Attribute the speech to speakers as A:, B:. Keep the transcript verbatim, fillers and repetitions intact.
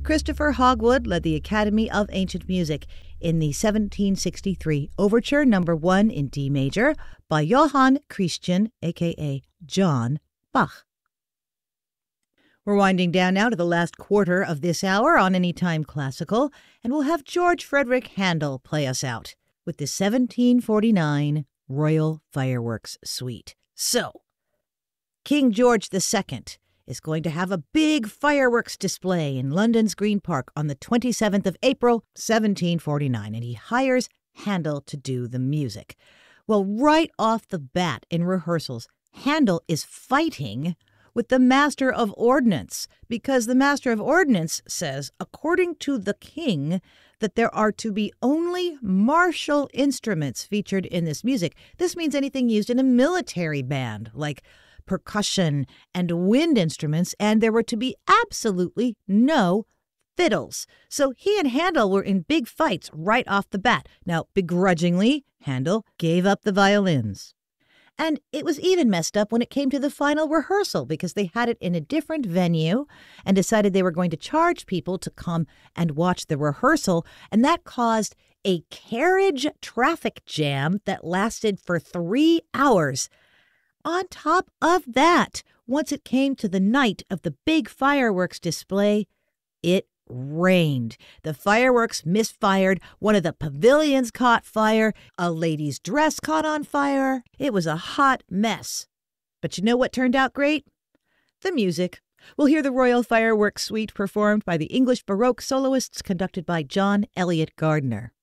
A: Christopher Hogwood led the Academy of Ancient Music in the seventeen sixty-three Overture Number One in D major by Johann Christian, aka John Bach. We're winding down now to the last quarter of this hour on Anytime Classical, and we'll have George Frederick Handel play us out with the seventeen forty-nine Royal Fireworks Suite. So, King George the Second is going to have a big fireworks display in London's Green Park on the twenty-seventh of April, seventeen forty-nine, and he hires Handel to do the music. Well, right off the bat in rehearsals, Handel is fighting with the Master of Ordnance, because the Master of Ordnance says, according to the king, that there are to be only martial instruments featured in this music. This means anything used in a military band, like percussion and wind instruments, and there were to be absolutely no fiddles. So he and Handel were in big fights right off the bat. Now, begrudgingly, Handel gave up the violins. And it was even messed up when it came to the final rehearsal, because they had it in a different venue and decided they were going to charge people to come and watch the rehearsal. And that caused a carriage traffic jam that lasted for three hours. On top of that, once it came to the night of the big fireworks display, it rained. The fireworks misfired. One of the pavilions caught fire. A lady's dress caught on fire. It was a hot mess. But you know what turned out great? The music. We'll hear the Royal Fireworks Suite performed by the English Baroque soloists, conducted by John Eliot Gardiner.